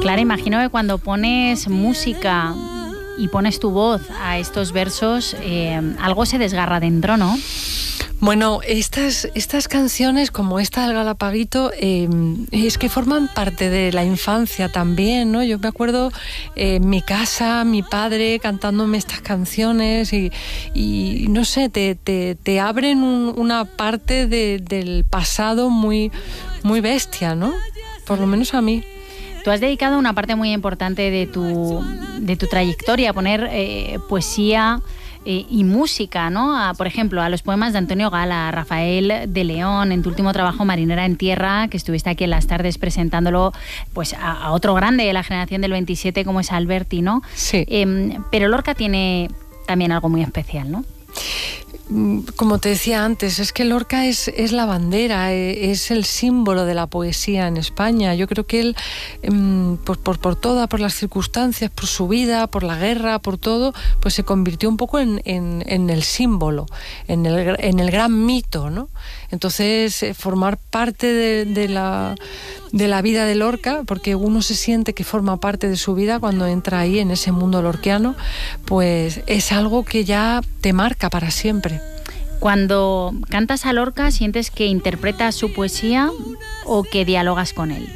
Clara, imagino que cuando pones música y pones tu voz a estos versos, algo se desgarra dentro, ¿no? Bueno, estas canciones, como esta del Galapaguito, es que forman parte de la infancia también, ¿no? Yo me acuerdo en mi casa, mi padre cantándome estas canciones y no sé, te abren una parte del pasado muy, muy bestia, ¿no? Por lo menos a mí. Tú has dedicado una parte muy importante de tu trayectoria a poner poesía y música, ¿no? Por ejemplo, a los poemas de Antonio Gala, Rafael de León, en tu último trabajo Marinera en Tierra, que estuviste aquí en Las Tardes presentándolo pues a otro grande de la generación del 27 como es Alberti, ¿no? Sí. Pero Lorca tiene también algo muy especial, ¿no? Como te decía antes, es que Lorca es la bandera, es el símbolo de la poesía en España. Yo creo que él, por las circunstancias, por su vida, por la guerra, por todo, pues se convirtió un poco en el símbolo, en el gran mito, ¿no? Entonces, formar parte de la vida de Lorca, porque uno se siente que forma parte de su vida cuando entra ahí en ese mundo lorquiano, pues es algo que ya te marca para siempre. Cuando cantas a Lorca, ¿sientes que interpretas su poesía o que dialogas con él?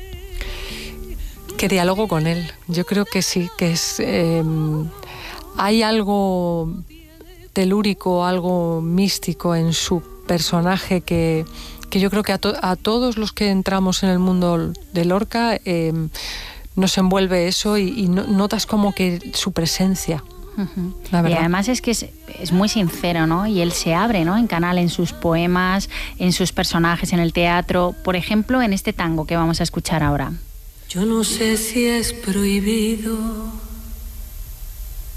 Que dialogo con él. Yo creo que sí, que es hay algo telúrico, algo místico en su personaje que yo creo que a todos los que entramos en el mundo de Lorca nos envuelve eso y notas como que su presencia. La verdad. Y además es que es muy sincero, ¿no? Y él se abre, ¿no? En canal, en sus poemas, en sus personajes, en el teatro. Por ejemplo, en este tango que vamos a escuchar ahora. Yo no sé si es prohibido